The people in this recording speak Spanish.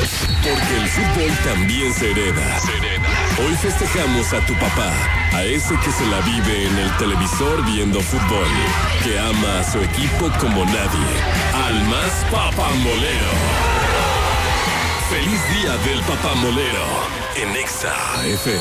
Porque el fútbol también se hereda. Hoy festejamos a tu papá, a ese que se la vive en el televisor viendo fútbol, que ama a su equipo como nadie, al más papamolero. ¡Feliz día del papamolero! En Exa FM.